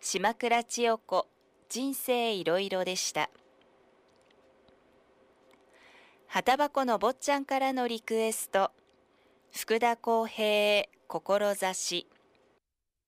島倉千代子、人生いろいろでした。旗箱の坊ちゃんからのリクエスト、福田康平、志。